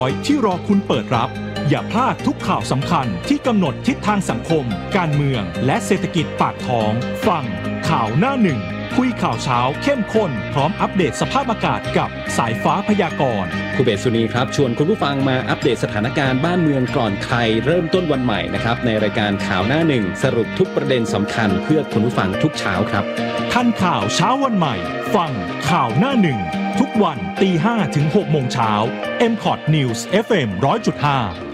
ที่รอคุณเปิดรับอย่าพลาดทุกข่าวสำคัญที่กำหนดทิศทางสังคมการเมืองและเศรษฐกิจปากท้องฟังข่าวหน้าหนึ่งคุยข่าวเช้าเข้มข้นพร้อมอัปเดตสภาพอากาศกับสายฟ้าพยากรณ์คุณเบสสุนีครับชวนคุณผู้ฟังมาอัปเดตสถานการณ์บ้านเมืองก่อนใครเริ่มต้นวันใหม่นะครับในรายการข่าวหน้าหนึ่งสรุปทุกประเด็นสำคัญเพื่อคุณผู้ฟังทุกเช้าครับทันข่าวเช้าวันใหม่ฟังข่าวหน้าหนึ่งทุกวัน 5:00 ถึง 6:00 น. MCOT News FM 100.5